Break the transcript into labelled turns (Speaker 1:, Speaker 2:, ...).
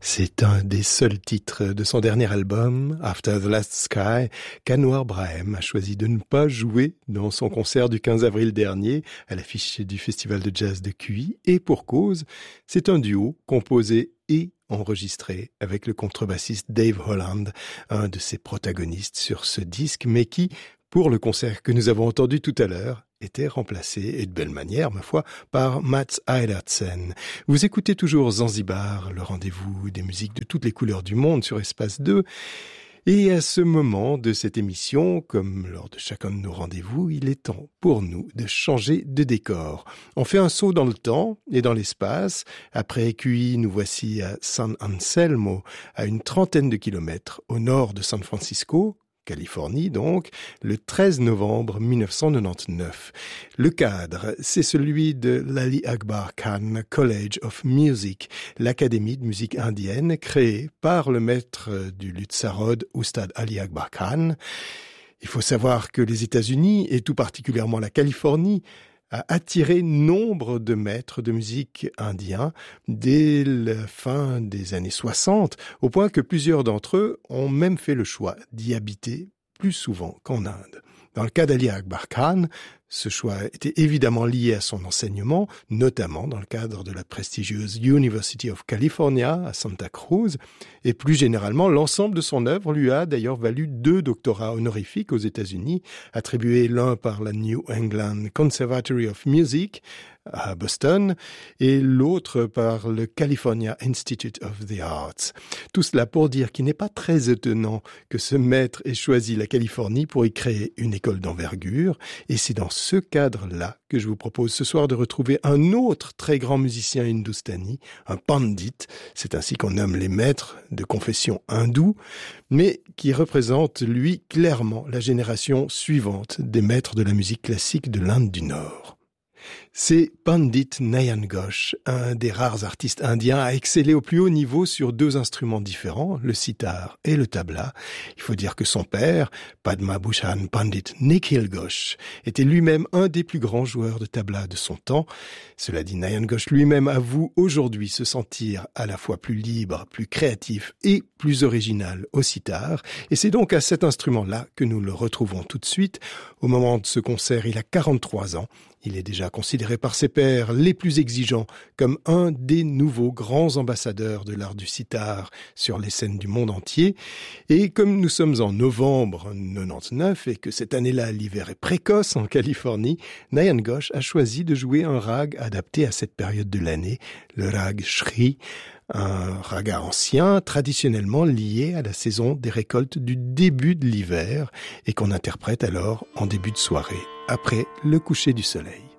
Speaker 1: C'est un des seuls titres de son dernier album, After the Last Sky, qu'Anwar Brahim a choisi de ne pas jouer dans son concert du 15 avril dernier à l'affiche du Festival de Jazz de Cuy. Et pour cause, c'est un duo composé et enregistré avec le contrebassiste Dave Holland, un de ses protagonistes sur ce disque, mais qui, pour le concert que nous avons entendu tout à l'heure, était remplacé, et de belle manière, ma foi, par Mats Eilertsen. Vous écoutez toujours Zanzibar, le rendez-vous des musiques de toutes les couleurs du monde sur Espace 2. Et à ce moment de cette émission, comme lors de chacun de nos rendez-vous, il est temps pour nous de changer de décor. On fait un saut dans le temps et dans l'espace. Après QI, nous voici à San Anselmo, à une trentaine de kilomètres au nord de San Francisco, Californie donc, le 13 novembre 1999. Le cadre, c'est celui de l'Ali Akbar Khan College of Music, l'académie de musique indienne créée par le maître du luth sarod, Oustad Ali Akbar Khan. Il faut savoir que les États-Unis, et tout particulièrement la Californie, a attiré nombre de maîtres de musique indiens dès la fin des années 60, au point que plusieurs d'entre eux ont même fait le choix d'y habiter plus souvent qu'en Inde. Dans le cas d'Ali Akbar Khan, ce choix était évidemment lié à son enseignement, notamment dans le cadre de la prestigieuse University of California à Santa Cruz, et plus généralement, l'ensemble de son œuvre lui a d'ailleurs valu 2 doctorats honorifiques aux États-Unis, attribués l'un par la New England Conservatory of Music à Boston et l'autre par le California Institute of the Arts. Tout cela pour dire qu'il n'est pas très étonnant que ce maître ait choisi la Californie pour y créer une école d'envergure, et c'est dans ce cadre-là que je vous propose ce soir de retrouver un autre très grand musicien hindustani, un pandit, c'est ainsi qu'on nomme les maîtres de confession hindoue, mais qui représente, lui, clairement la génération suivante des maîtres de la musique classique de l'Inde du Nord. C'est Pandit Nayan Ghosh, un des rares artistes indiens à exceller au plus haut niveau sur 2 instruments différents, le sitar et le tabla. Il faut dire que son père, Padma Bhushan Pandit Nikhil Ghosh, était lui-même un des plus grands joueurs de tabla de son temps. Cela dit, Nayan Ghosh lui-même avoue aujourd'hui se sentir à la fois plus libre, plus créatif et plus original au sitar. Et c'est donc à cet instrument-là que nous le retrouvons tout de suite. Au moment de ce concert, il a 43 ans. Il est déjà considéré par ses pairs les plus exigeants comme un des nouveaux grands ambassadeurs de l'art du sitar sur les scènes du monde entier. Et comme nous sommes en novembre 99 et que cette année-là l'hiver est précoce en Californie, Nayan Ghosh a choisi de jouer un rag adapté à cette période de l'année, le rag Shri, un raga ancien traditionnellement lié à la saison des récoltes du début de l'hiver et qu'on interprète alors en début de soirée, après le coucher du soleil.